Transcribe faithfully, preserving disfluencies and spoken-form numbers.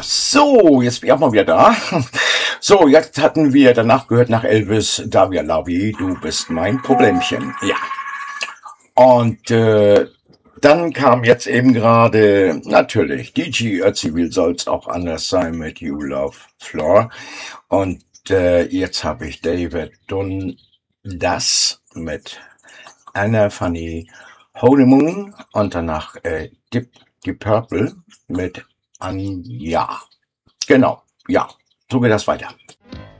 so, jetzt bin ich auch mal wieder da. So, jetzt hatten wir danach gehört nach Elvis, Davia Lavi, du bist mein Problemchen. Ja. Und äh, dann kam jetzt eben gerade, natürlich, D G Ötzi, wie soll's auch anders sein mit You Love Floor. Und äh, jetzt habe ich David Dunn das mit Anna Fanny Honeymoon und danach äh, Deep, Deep Purple mit Anja. Genau, ja, so geht das weiter.